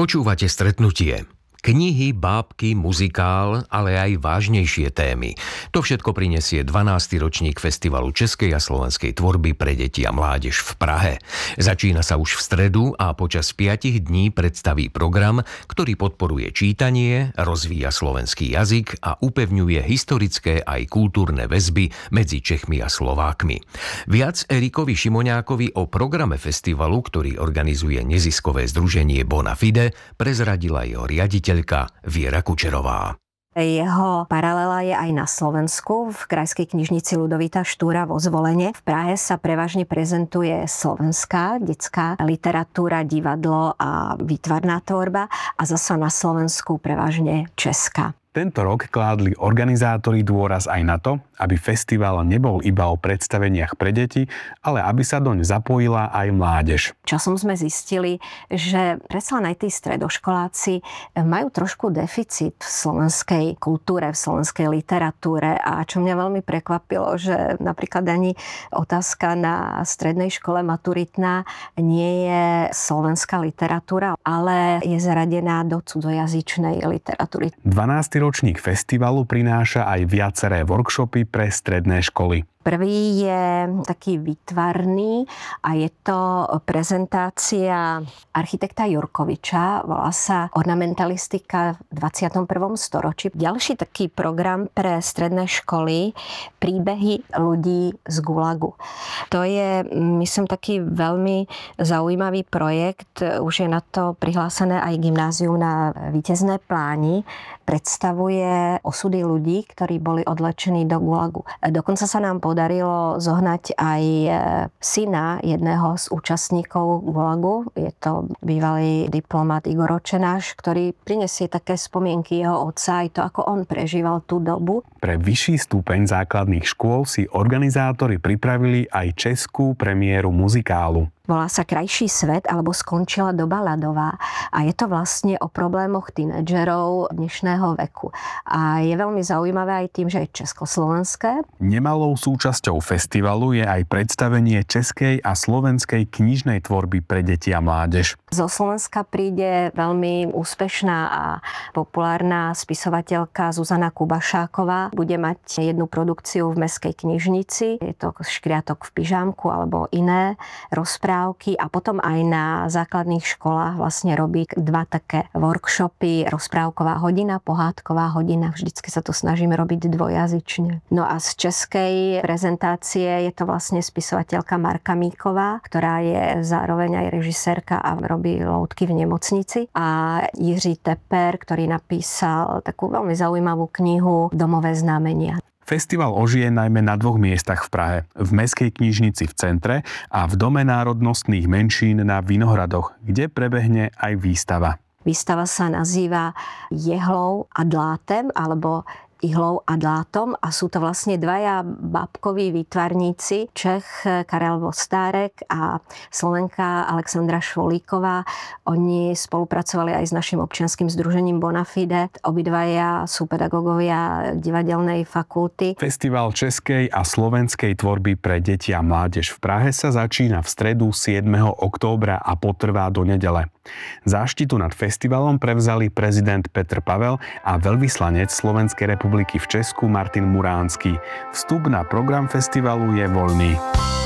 Počúvate Stretnutie. Knihy, bábky, muzikál, ale aj vážnejšie témy. To všetko prinesie 12. ročník Festivalu českej a slovenskej tvorby pre deti a mládež v Prahe. Začína sa už v stredu a počas 5 dní predstaví program, ktorý podporuje čítanie, rozvíja slovenský jazyk a upevňuje historické aj kultúrne väzby medzi Čechmi a Slovákmi. Viac Erikovi Šimoňákovi o programe festivalu, ktorý organizuje neziskové združenie Bonafide, prezradila jeho riaditeľ Viera Kučerová. Jeho paralela je aj na Slovensku. V Krajskej knižnici Ľudovita Štúra vo Zvolene. V Prahe sa prevažne prezentuje slovenská detská literatúra, divadlo a výtvarná tvorba a zasa na Slovensku prevažne česká. Tento rok kládli organizátori dôraz aj na to, aby festival nebol iba o predstaveniach pre deti, ale aby sa doň zapojila aj mládež. Časom sme zistili, že predsa len aj tí stredoškoláci majú trošku deficit v slovenskej kultúre, v slovenskej literatúre a čo mňa veľmi prekvapilo, že napríklad ani otázka na strednej škole maturitná nie je slovenská literatúra, ale je zaradená do cudzojazyčnej literatúry. 12. ročník festivalu prináša aj viaceré workshopy pre stredné školy. Prvý je taký výtvarný a je to prezentácia architekta Jurkoviča, volá sa Ornamentalistika v 21. storočí. Ďalší taký program pre stredné školy, príbehy ľudí z Gulagu. To je, myslím, taký veľmi zaujímavý projekt. Už je na to prihlásené aj gymnázium na Vítězné Pláni. Predstavuje osudy ľudí, ktorí boli odlečení do Gulagu. Dokonca sa nám podarilo zohnať aj syna jedného z účastníkov Gulagu. Je to bývalý diplomat Igor Očenáš, ktorý prinesie také spomienky jeho otca, aj to, ako on prežíval tú dobu. Pre vyšší stupeň základných škôl si organizátori pripravili aj českú premiéru muzikálu. Volá sa Krajší svet alebo Skončila doba ľadová a je to vlastne o problémoch tínedžerov dnešného veku. A je veľmi zaujímavé aj tým, že je československé. Nemalou súčasťou festivalu je aj predstavenie českej a slovenskej knižnej tvorby pre deti a mládež. Zo Slovenska príde veľmi úspešná a populárna spisovateľka Zuzana Kubašáková. Bude mať jednu produkciu v Mestskej knižnici. Je to Škriatok v pyžámku alebo iné rozprávky a potom aj na základných školách vlastne robí 2 také workshopy, rozprávková hodina, pohádková hodina. Vždycky sa to snažíme robiť dvojazyčne. No a z českej prezentácie je to vlastne spisovateľka Marka Míková, ktorá je zároveň aj režisérka a robí loutky v nemocnici. A Jiří Teper, ktorý napísal takú veľmi zaujímavú knihu Domové znamenia. Festival ožije najmä na 2 miestach v Prahe. V Mestskej knižnici v centre a v Dome národnostných menšín na Vinohradoch, kde prebehne aj výstava. Výstava sa nazýva Jehlou a dlátem alebo Ihlou a dlátom a sú to vlastne 2 bábkoví výtvarníci, Čech Karel Vostárek a Slovenka Alexandra Švolíková. Oni spolupracovali aj s našim občianskym združením Bonafide. Obidvaja sú pedagógovia divadelnej fakulty. Festival českej a slovenskej tvorby pre deti a mládež v Prahe sa začína v stredu 7. októbra a potrvá do nedele. Záštitu nad festivalom prevzali prezident Petr Pavel a veľvyslanec Slovenskej republiky v Česku Martin Muránsky. Vstup na program festivalu je voľný.